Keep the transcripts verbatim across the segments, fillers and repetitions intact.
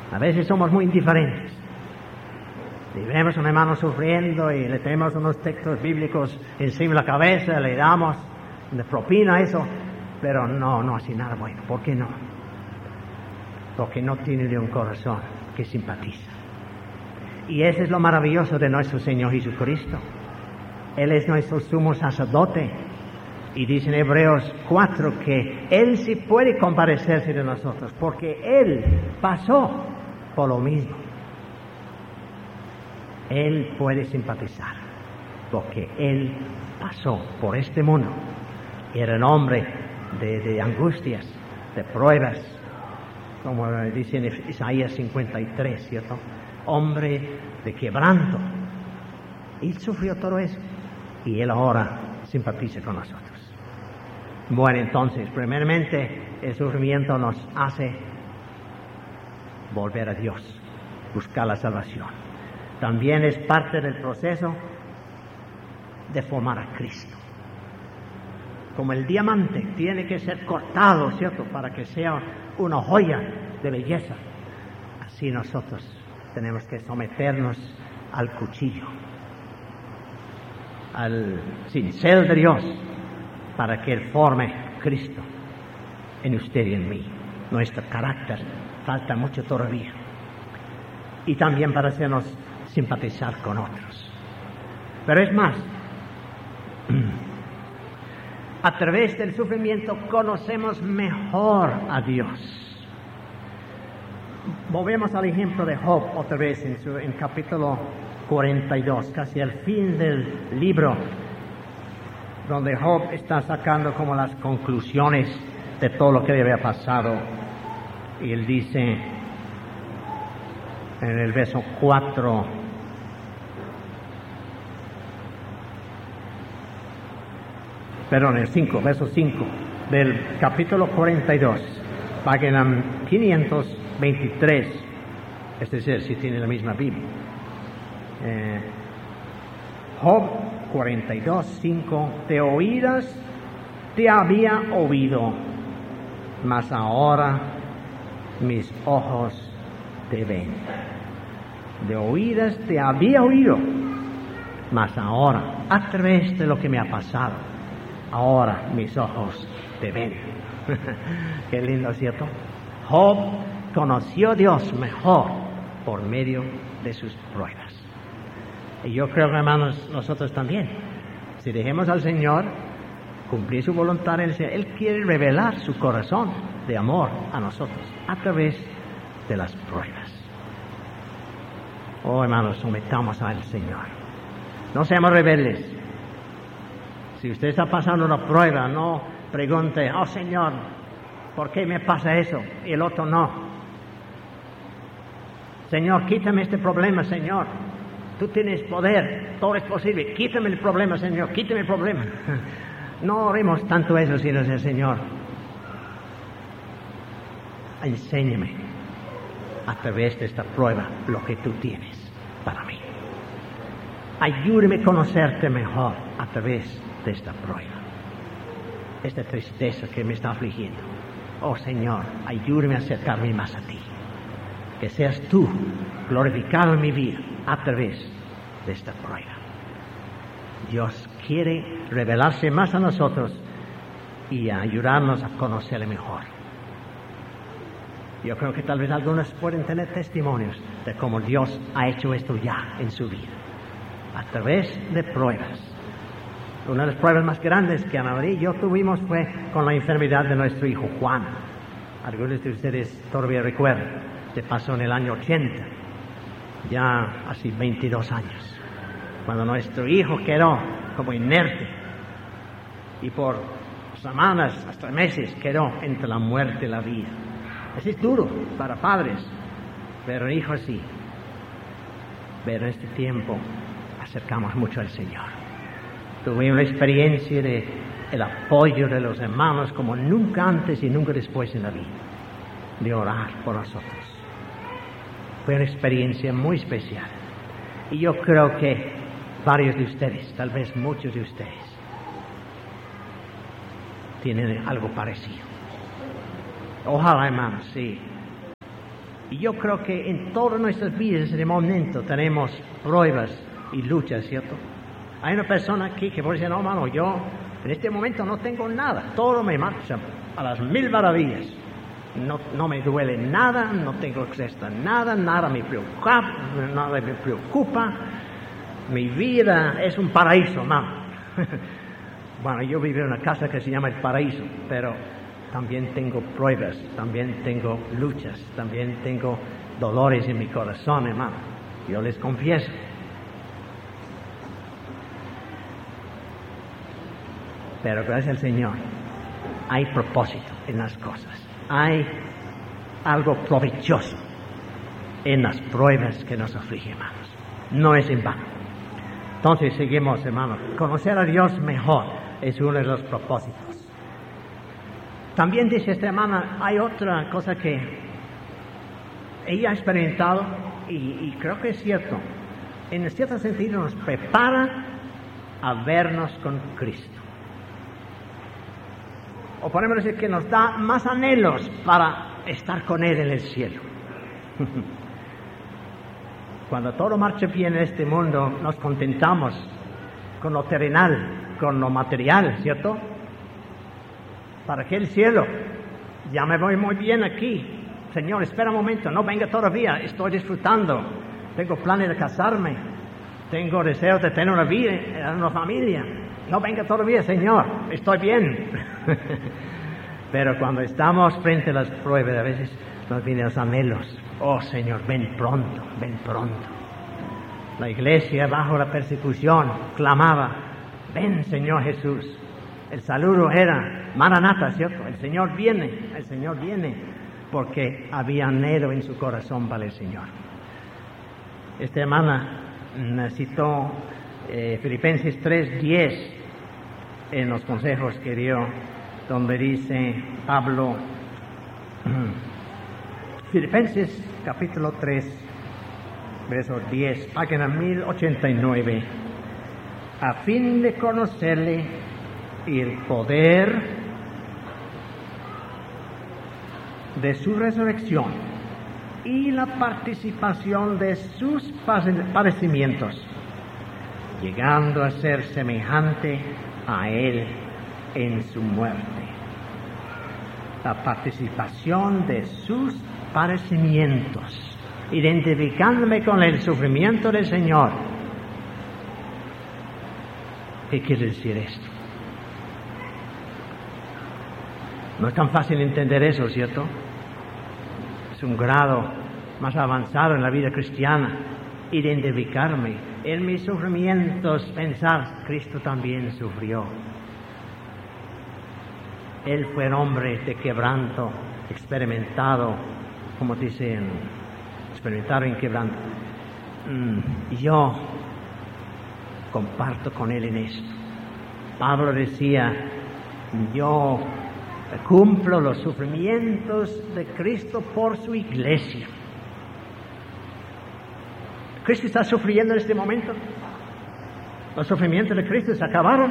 A veces somos muy indiferentes. Si vemos a un hermano sufriendo y le tenemos unos textos bíblicos encima de la cabeza, le damos de propina eso, pero no, no hace nada bueno. ¿Por qué no? Porque no tiene de un corazón que simpatiza. Y eso es lo maravilloso de nuestro Señor Jesucristo. Él es nuestro sumo sacerdote. Y dice en Hebreos cuatro que Él sí puede compadecerse de nosotros, porque Él pasó por lo mismo. Él puede simpatizar, porque Él pasó por este mundo. Era un hombre de, de angustias, de pruebas, como dice en Isaías cincuenta y tres, ¿cierto? Hombre de quebranto. Él sufrió todo eso y Él ahora simpatiza con nosotros. Bueno, entonces, primeramente, el sufrimiento nos hace volver a Dios, buscar la salvación. También es parte del proceso de formar a Cristo. Como el diamante tiene que ser cortado, ¿cierto?, para que sea una joya de belleza. Así nosotros tenemos que someternos al cuchillo, al cincel de Dios, para que Él forme Cristo en usted y en mí. Nuestro carácter falta mucho todavía. Y también para hacernos simpatizar con otros. Pero es más, a través del sufrimiento conocemos mejor a Dios. Volvemos al ejemplo de Job otra vez en, su, en capítulo cuarenta y dos, casi al fin del libro, donde Job está sacando como las conclusiones de todo lo que le había pasado. Y él dice en el verso cuatro, perdón, el cinco, verso cinco del capítulo cuarenta y dos, página quinientos veintitrés, es decir, si tiene la misma Biblia. Eh, Job cuarenta y dos, cinco, de oídas te había oído, mas ahora mis ojos te ven. De oídas te había oído, mas ahora, a través de lo que me ha pasado, ahora mis ojos te ven. Qué lindo, ¿cierto? Job conoció a Dios mejor por medio de sus pruebas. Y yo creo, hermanos, nosotros también, si dejemos al Señor cumplir su voluntad, Él, Él quiere revelar su corazón de amor a nosotros a través de las pruebas. Oh, hermanos, sometamos al Señor. No seamos rebeldes. Si usted está pasando una prueba, no pregunte, oh Señor, ¿por qué me pasa eso y el otro no? Señor, quítame este problema, Señor. Tú tienes poder, todo es posible. Quítame el problema, Señor, quítame el problema. No oremos tanto eso, sino el Señor, enséñame a través de esta prueba lo que tú tienes para mí. Ayúdame a conocerte mejor a través de esta prueba, esta tristeza que me está afligiendo. Oh Señor, ayúdame a acercarme más a ti. Que seas tú glorificado en mi vida a través de esta prueba. Dios quiere revelarse más a nosotros y ayudarnos a conocerle mejor. Yo creo que tal vez algunos pueden tener testimonios de cómo Dios ha hecho esto ya en su vida, a través de pruebas. Una de las pruebas más grandes que Ana María y yo tuvimos fue con la enfermedad de nuestro hijo Juan. Algunos de ustedes todavía recuerdan, se pasó en el año ochenta, ya hace veintidós años, cuando nuestro hijo quedó como inerte y por semanas hasta meses quedó entre la muerte y la vida. Eso es duro para padres, pero hijos sí. Pero en este tiempo acercamos mucho al Señor. Tuvimos la experiencia de el apoyo de los hermanos como nunca antes y nunca después en la vida, de orar por nosotros. Fue una experiencia muy especial. Y yo creo que varios de ustedes, tal vez muchos de ustedes, tienen algo parecido. Ojalá, hermanos, sí. Y yo creo que en todas nuestras vidas, en el momento, tenemos pruebas y luchas, ¿cierto? Hay una persona aquí que puede decir, no, hermano, yo en este momento no tengo nada, todo me marcha a las mil maravillas. No, no me duele nada, no tengo acceso a nada, nada me preocupa, nada me preocupa. Mi vida es un paraíso, hermano. Bueno, yo vivo en una casa que se llama el paraíso, pero también tengo pruebas, también tengo luchas, también tengo dolores en mi corazón, hermano. Yo les confieso. Pero gracias al Señor, hay propósito en las cosas. Hay algo provechoso en las pruebas que nos afligen, hermanos. No es en vano. Entonces, seguimos, hermanos. Conocer a Dios mejor es uno de los propósitos. También dice esta hermana, hay otra cosa que ella ha experimentado y, y creo que es cierto. En cierto sentido nos prepara a vernos con Cristo. O podemos decir que nos da más anhelos para estar con Él en el cielo. Cuando todo marcha bien en este mundo, nos contentamos con lo terrenal, con lo material, ¿cierto? ¿Para qué el cielo? Ya me voy muy bien aquí. Señor, espera un momento, no venga todavía, estoy disfrutando. Tengo planes de casarme, tengo deseos de tener una vida, una familia. No venga todavía, Señor, estoy bien. Pero cuando estamos frente a las pruebas, a veces nos vienen los anhelos. Oh, Señor, ven pronto, ven pronto. La iglesia bajo la persecución clamaba, ven, Señor Jesús. El saludo era, Maranatha, ¿cierto? El Señor viene, el Señor viene, porque había anhelo en su corazón para el Señor. Esta hermana citó eh, Filipenses tres diez en los consejos que dio, donde dice Pablo, Filipenses capítulo tres, verso diez, página mil ochenta y nueve, a fin de conocerle y el poder de su resurrección y la participación de sus padecimientos, llegando a ser semejante a Él en su muerte. La participación de sus padecimientos, identificándome con el sufrimiento del Señor. ¿Qué quiere decir esto? No es tan fácil entender eso, ¿cierto? Es un grado más avanzado en la vida cristiana, identificarme en mis sufrimientos, pensar, Cristo también sufrió. Él fue hombre de quebranto, experimentado, como dicen, experimentado en quebranto. Mm, yo comparto con él en esto. Pablo decía, yo cumplo los sufrimientos de Cristo por su iglesia. ¿Cristo está sufriendo en este momento? ¿Los sufrimientos de Cristo se acabaron?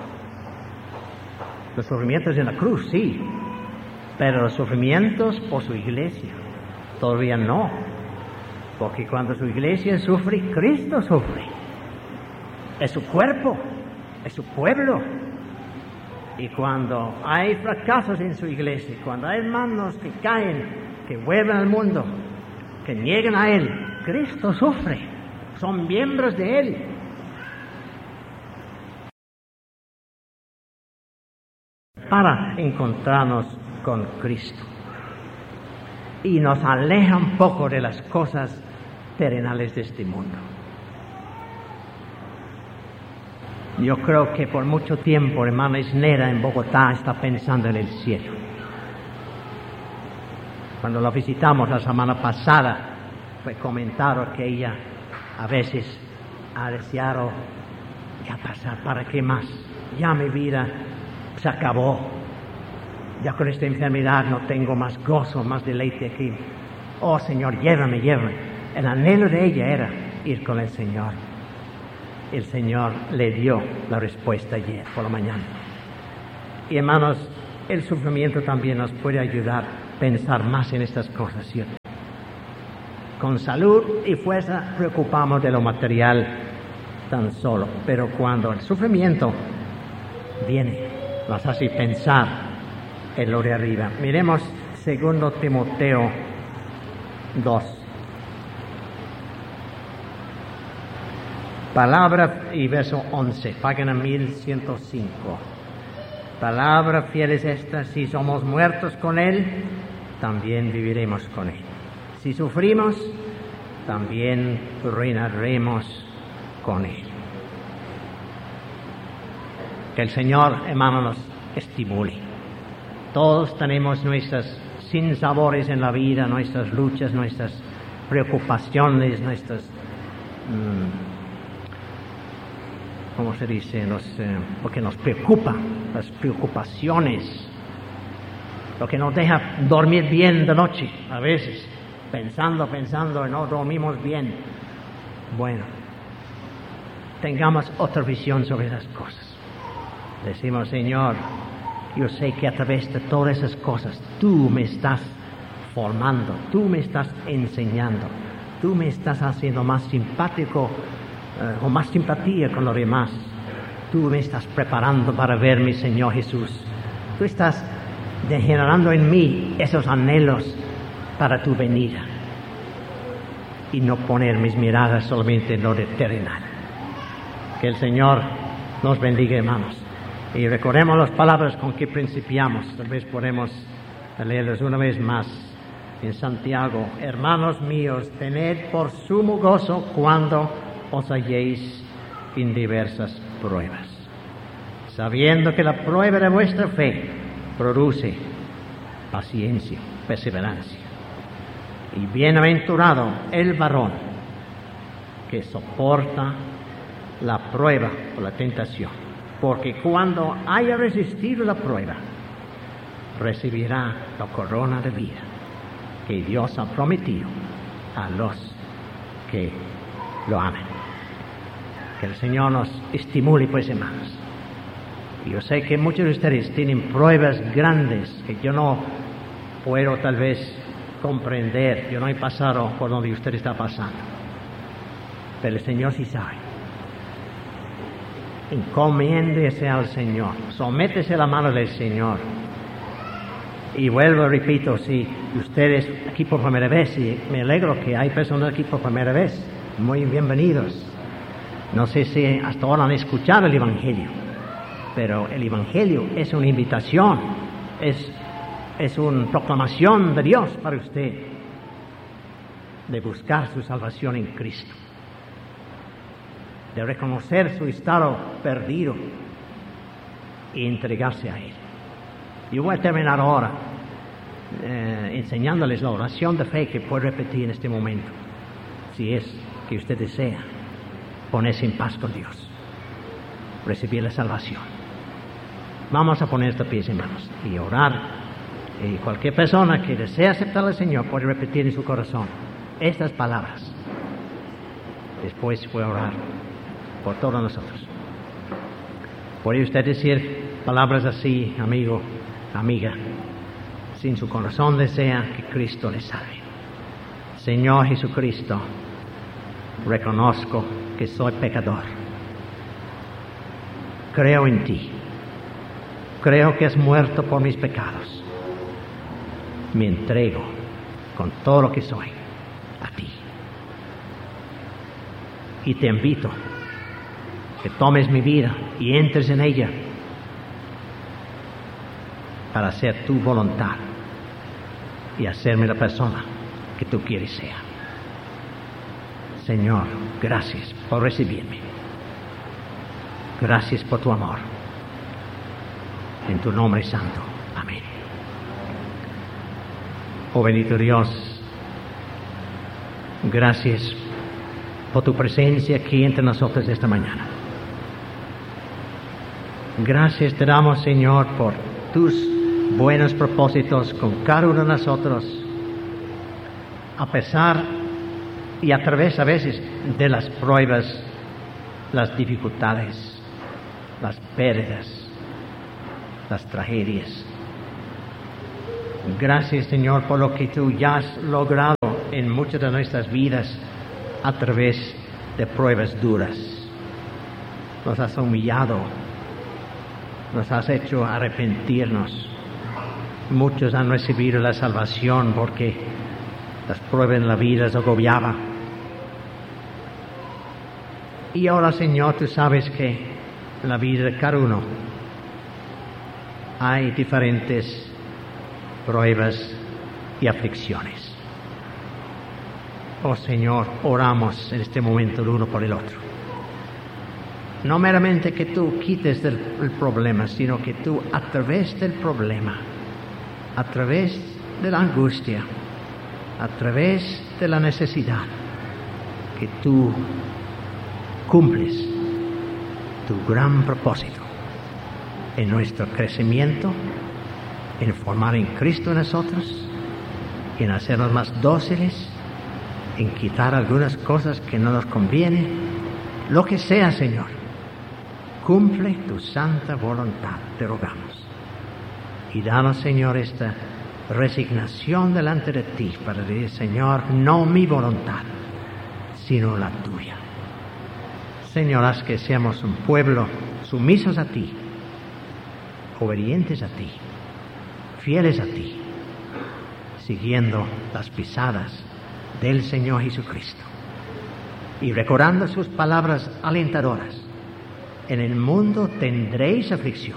Los sufrimientos en la cruz, sí, pero los sufrimientos por su iglesia, todavía no, porque cuando su iglesia sufre, Cristo sufre. Es su cuerpo, es su pueblo. Y cuando hay fracasos en su iglesia, cuando hay hermanos que caen, que vuelven al mundo, que niegan a Él, Cristo sufre, son miembros de Él. Para encontrarnos con Cristo. Y nos aleja un poco de las cosas terrenales de este mundo. Yo creo que por mucho tiempo, hermana Isnera en Bogotá está pensando en el cielo. Cuando la visitamos la semana pasada, fue comentado que ella a veces ha deseado ya pasar, ¿para qué más? Ya mi vida se acabó. Ya con esta enfermedad no tengo más gozo, más deleite aquí. Oh Señor, llévame, llévame. El anhelo de ella era ir con el Señor. El Señor le dio la respuesta ayer por la mañana. Y hermanos, el sufrimiento también nos puede ayudar a pensar más en estas cosas, ¿cierto? con salud y fuerza, preocupamos de lo material tan solo. Pero cuando el sufrimiento viene, nos hace pensar en lo de arriba. Miremos segundo Timoteo dos. Palabra y verso once, página mil ciento cinco. Palabra fiel es esta: si somos muertos con Él, también viviremos con Él. Si sufrimos, también reinaremos con Él. Que el Señor, hermano, nos estimule. Todos tenemos nuestras sinsabores en la vida, nuestras luchas, nuestras preocupaciones, nuestras... Mmm, ¿cómo se dice? Los, eh, lo que nos preocupa, las preocupaciones, lo que nos deja dormir bien de noche, a veces, pensando, pensando, y no dormimos bien. Bueno, tengamos otra visión sobre esas cosas. Decimos: Señor, yo sé que a través de todas esas cosas tú me estás formando, tú me estás enseñando, tú me estás haciendo más simpático uh, o más simpatía con los demás. Tú me estás preparando para ver mi Señor Jesús. Tú estás generando en mí esos anhelos para tu venida y no poner mis miradas solamente en lo terrenal. Que el Señor nos bendiga, hermanos. Y recordemos las palabras con que principiamos. Tal vez podemos leerlas una vez más en Santiago. Hermanos míos, tened por sumo gozo cuando os halléis en diversas pruebas, sabiendo que la prueba de vuestra fe produce paciencia, perseverancia. Y bienaventurado el varón que soporta la prueba o la tentación, porque cuando haya resistido la prueba, recibirá la corona de vida que Dios ha prometido a los que lo aman. Que el Señor nos estimule, pues, hermanos. Yo sé que muchos de ustedes tienen pruebas grandes que yo no puedo tal vez comprender. Yo no he pasado por donde usted está pasando, pero el Señor sí sabe. Encomiéndese al Señor, sométese a la mano del Señor. Y vuelvo, repito, si ustedes aquí por primera vez, y me alegro que hay personas aquí por primera vez, muy bienvenidos. No sé si hasta ahora han escuchado el Evangelio, pero el Evangelio es una invitación, es, es una proclamación de Dios para usted, de buscar su salvación en Cristo, de reconocer su estado perdido y entregarse a Él. Yo voy a terminar ahora eh, enseñándoles la oración de fe que puede repetir en este momento, si es que usted desea ponerse en paz con Dios, recibir la salvación. Vamos a poner de pies, hermanos, y orar. Y cualquier persona que desea aceptar al Señor puede repetir en su corazón estas palabras. Después voy a orar por todos nosotros. ¿Puede usted decir palabras así, amigo, amiga, si en su corazón desea que Cristo le salve? Señor Jesucristo, reconozco que soy pecador. Creo en ti. Creo que has muerto por mis pecados. Me entrego con todo lo que soy a ti. Y te invito que tomes mi vida y entres en ella para hacer tu voluntad y hacerme la persona que tú quieres ser. Señor, gracias por recibirme. Gracias por tu amor. En tu nombre santo. Amén. Oh bendito Dios, gracias por tu presencia aquí entre nosotros esta mañana. Gracias te damos, Señor, por tus buenos propósitos con cada uno de nosotros, a pesar y a través a veces de las pruebas, las dificultades, las pérdidas, las tragedias. Gracias, Señor, por lo que tú ya has logrado en muchas de nuestras vidas a través de pruebas duras. Nos has humillado, nos has hecho arrepentirnos. Muchos han recibido la salvación porque las pruebas en la vida les agobiaban. Y ahora, Señor, tú sabes que en la vida de cada uno hay diferentes pruebas y aflicciones. Oh Señor, oramos en este momento el uno por el otro. No meramente que tú quites del, el problema, sino que tú a través del problema, a través de la angustia, a través de la necesidad, que tú cumples tu gran propósito en nuestro crecimiento, en formar en Cristo en nosotros, en hacernos más dóciles, en quitar algunas cosas que no nos convienen, lo que sea, Señor. Cumple tu santa voluntad, te rogamos. Y danos, Señor, esta resignación delante de ti para decir, Señor, no mi voluntad, sino la tuya. Señor, haz que seamos un pueblo sumisos a ti, obedientes a ti, fieles a ti, siguiendo las pisadas del Señor Jesucristo y recordando sus palabras alentadoras. En el mundo tendréis aflicción,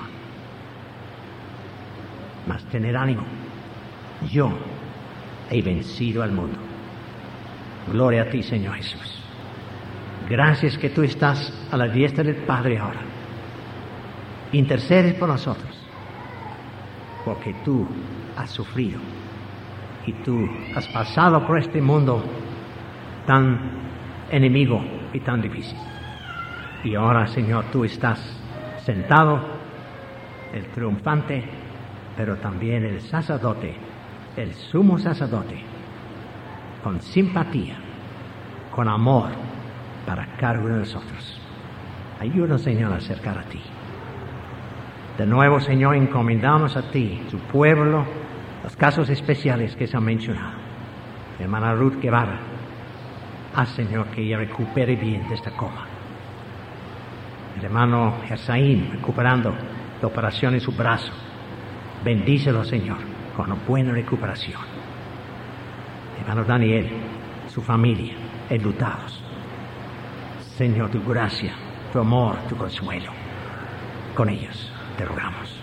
mas tened ánimo, yo he vencido al mundo. Gloria a ti, Señor Jesús. Gracias que tú estás a la diestra del Padre ahora. Intercedes por nosotros, porque tú has sufrido y tú has pasado por este mundo tan enemigo y tan difícil. Y ahora, Señor, tú estás sentado, el triunfante, pero también el sacerdote, el sumo sacerdote, con simpatía, con amor para cada uno de nosotros. Ayúdanos, Señor, a acercar a ti. De nuevo, Señor, encomendamos a ti, tu pueblo, los casos especiales que se han mencionado. Hermana Ruth Guevara, haz, Señor, que ella recupere bien de esta coma. El hermano Gersaín, recuperando la operación en su brazo. Bendícelo, Señor, con una buena recuperación. Hermano Daniel, su familia, enlutados. Señor, tu gracia, tu amor, tu consuelo, con ellos te rogamos.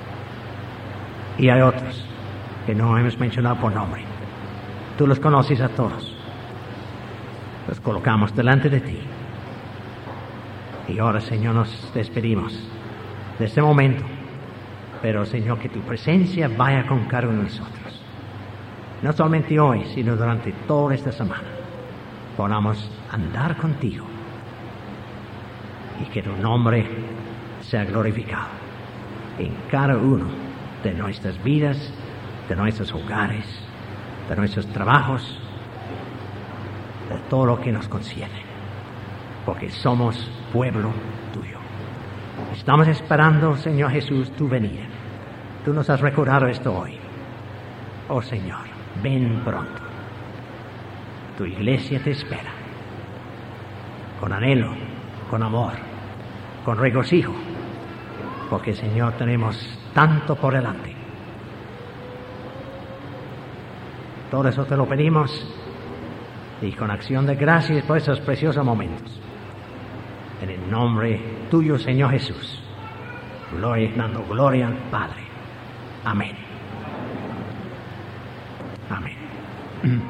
Y hay otros que no hemos mencionado por nombre. Tú los conoces a todos. Los colocamos delante de ti. Y ahora, Señor, nos despedimos de este momento. Pero, Señor, que tu presencia vaya con cada uno de nosotros. No solamente hoy, sino durante toda esta semana. Podamos andar contigo. Y que tu nombre sea glorificado en cada uno de nuestras vidas, de nuestros hogares, de nuestros trabajos, de todo lo que nos concierne, porque somos pueblo tuyo. Estamos esperando, Señor Jesús, tu venida. Tú nos has recordado esto hoy. Oh Señor, ven pronto. Tu iglesia te espera, con anhelo, con amor, con regocijo, porque, Señor, tenemos tanto por delante. Todo eso te lo pedimos y con acción de gracias por esos preciosos momentos. En el nombre tuyo, Señor Jesús. Gloria, dando gloria al Padre. Amén. Amén.